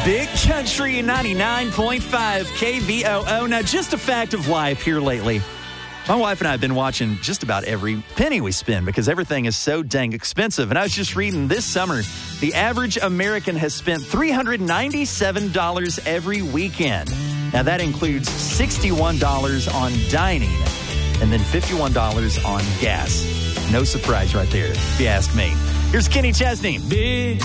Big Country 99.5 KVOO. Now, just a fact of life here lately. My wife and I have been watching just about every penny we spend because everything is so dang expensive. And I was just reading this summer, the average American has spent $397 every weekend. Now, that includes $61 on dining and then $51 on gas. No surprise right there, if you ask me. Here's Kenny Chesney. Big